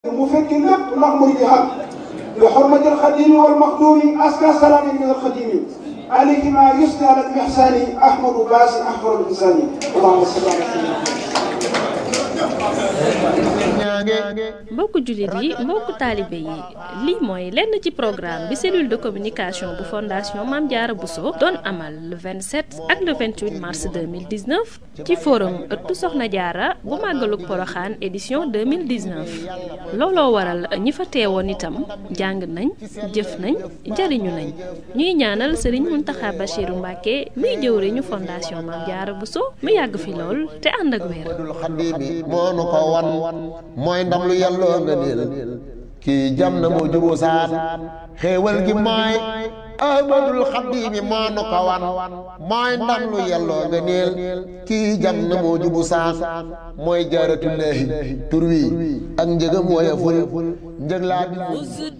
mu fekk lépp ndax murid yi xam li xormati alxadimi walmaxdumi aska salaami min alxadimi alayhima yusni ala almihsani ahmadu baasi ahmadu insani allahumma salli ala mbokku jullit yi mbokku taalibe yi lii mooy lenn ci programme bi cellule de communication bu fondation Mame Diarra Bousso doon amal le 27 ak le 28 mars 2019 ci forum ëttu Soxna Diarra bu màggalug Poroxaan édition 2019 looloo waral ñi fa teewoon itam jàng nañ jëf nañ jariñu nañ ñuy ñaanal Serigne Mountakha Bachirou Mbacké muy jëwriñu fondation Mame Diarra Bousso mu yàgg fi lool te ànd ak wér. mooy ndam lu yàlloo nga niil kii jam na moo jubu saan xéewal gi mooy ahmadul xadimi moo nu ko wan mooy ndam lu yàlloo nga niil kii jam na moo jubu saan mooy jaaratullaahi tur wi ak njëgam woya ful njëg laa